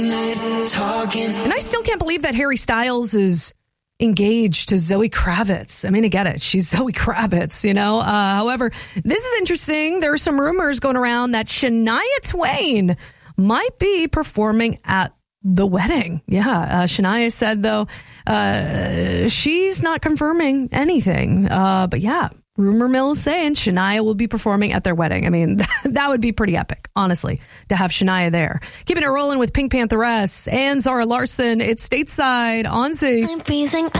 And I still can't believe that Harry Styles is engaged to Zoe Kravitz. I mean, I get it. She's Zoe Kravitz, you know. However, this is interesting. There are some rumors going around that Shania Twain might be performing at the wedding. Yeah. Shania said, though, she's not confirming anything. But yeah, rumor mill is saying Shania will be performing at their wedding. I mean, that would be pretty epic, honestly, to have Shania there. Keeping it rolling with Pink Pantheress and Zara Larsson. It's Stateside on Z. I'm freezing.